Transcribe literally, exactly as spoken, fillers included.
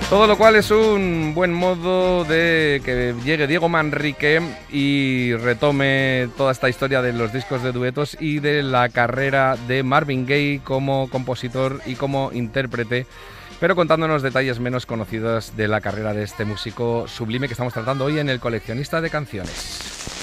Todo lo cual es un buen modo de que llegue Diego Manrique y retome toda esta historia de los discos de duetos y de la carrera de Marvin Gaye como compositor y como intérprete, pero contándonos detalles menos conocidos de la carrera de este músico sublime que estamos tratando hoy en El Coleccionista de Canciones.